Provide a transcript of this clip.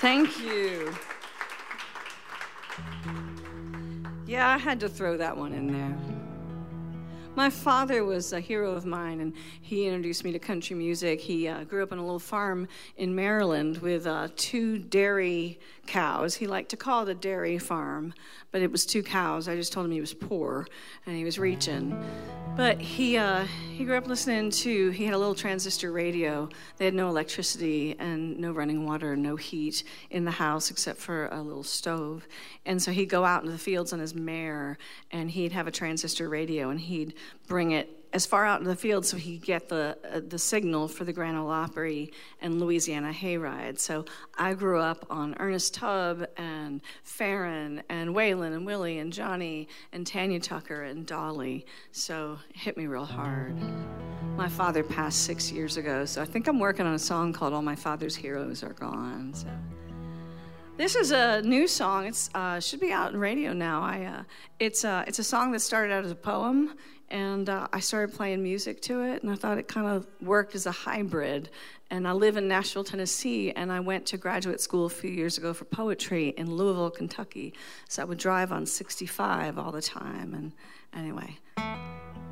Thank you. Yeah, I had to throw that one in there. My father was a hero of mine, and he introduced me to country music. He grew up on a little farm in Maryland with 2 dairy cows. He liked to call it a dairy farm, but it was 2 cows. I just told him he was poor, and he was reaching. But he grew up listening to, he had a little transistor radio. They had no electricity and no running water, no heat in the house except for a little stove. And so he'd go out into the fields on his mare, and he'd have a transistor radio, and he'd bring it as far out into the field so he could get the signal for the Grand Ole Opry and Louisiana Hayride. So I grew up on Ernest Tubb and Farron and Waylon and Willie and Johnny and Tanya Tucker and Dolly. So it hit me real hard. My father passed 6 years ago, so I think I'm working on a song called All My Father's Heroes Are Gone. So this is a new song. It should be out on radio now. It's a song that started out as a poem, and I started playing music to it, and I thought it kind of worked as a hybrid. And I live in Nashville, Tennessee, and I went to graduate school a few years ago for poetry in Louisville, Kentucky. So I would drive on 65 all the time. And anyway.